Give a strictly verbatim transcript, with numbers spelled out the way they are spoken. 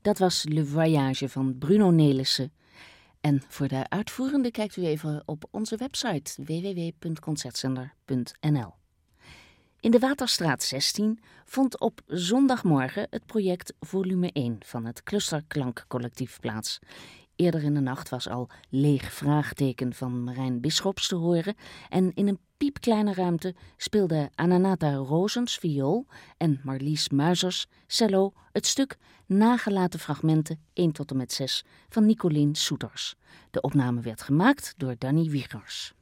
Dat was Le Voyage van Bruno Nelissen. En voor de uitvoerende kijkt u even op onze website w w w punt concertzender punt n l. In de Waterstraat zestien vond op zondagmorgen het project volume één van het Clusterklankcollectief plaats. Eerder in de nacht was al Leeg Vraagteken van Marijn Bisschops te horen en in een piepkleine ruimte speelden Ananata Rozens viool en Marlies Muizers cello het stuk Nagelaten fragmenten één tot en met zes van Nicolien Soeters. De opname werd gemaakt door Danny Wiegers.